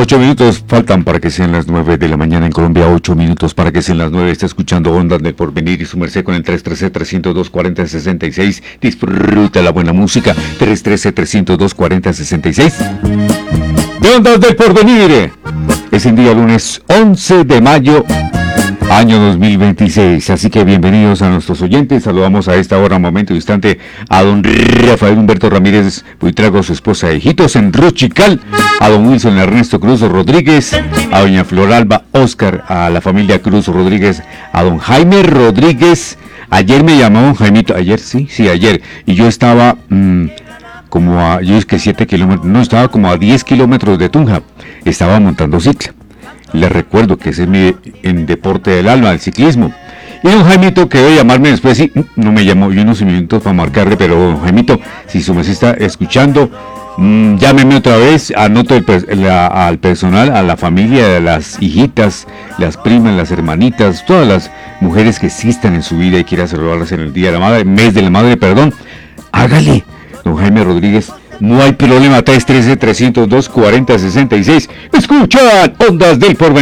8 minutos faltan para que sean las 9 de la mañana en Colombia. 8 minutos para que sean las 9. Está escuchando Ondas del Porvenir y su merced con el 313-302-4066. Disfruta la buena música. 313-302-4066. De Ondas del Porvenir. Es el día lunes 11 de mayo, año 2026. Así que bienvenidos a nuestros oyentes. Saludamos a esta hora, momento instante, a don Rafael Humberto Ramírez Buitrago, su esposa de hijitos en Rochical, a don Wilson Ernesto Cruz Rodríguez, a doña Floralba Oscar, a la familia Cruz Rodríguez, a don Jaime Rodríguez. Ayer me llamó Jaimito, ayer, y yo estaba yo es que 7 kilómetros, no, estaba como a 10 kilómetros de Tunja, estaba montando cicla. Les recuerdo que ese es mi deporte del alma, el ciclismo. Y don Jaimito, que debe llamarme después, sí, no me llamó, yo unos minutos para marcarle, pero don Jaimito, si su mesía está escuchando, llámeme otra vez, anoto al personal, a la familia, a las hijitas, las primas, las hermanitas, todas las mujeres que existan en su vida y quiera celebrarlas en el Día de la Madre, mes de la Madre, perdón, hágale, don Jaime Rodríguez. No hay problema, 313-302-4066. Escuchan Ondas del Porvenir.